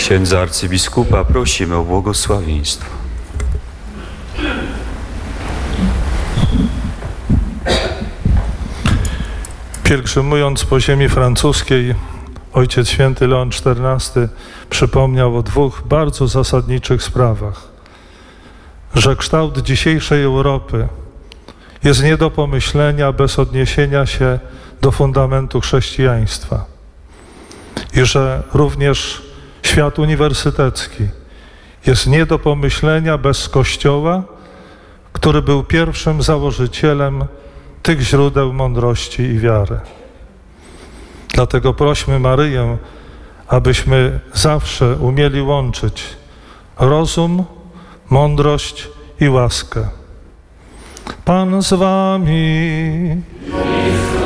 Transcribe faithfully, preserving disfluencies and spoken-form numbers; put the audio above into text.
Księdza arcybiskupa prosimy o błogosławieństwo. Pielgrzymując po ziemi francuskiej, Ojciec Święty Leon czternasty przypomniał o dwóch bardzo zasadniczych sprawach. Że kształt dzisiejszej Europy jest nie do pomyślenia bez odniesienia się do fundamentu chrześcijaństwa. I że również świat uniwersytecki jest nie do pomyślenia bez Kościoła, który był pierwszym założycielem tych źródeł mądrości i wiary. Dlatego prośmy Maryję, abyśmy zawsze umieli łączyć rozum, mądrość i łaskę. Pan z wami.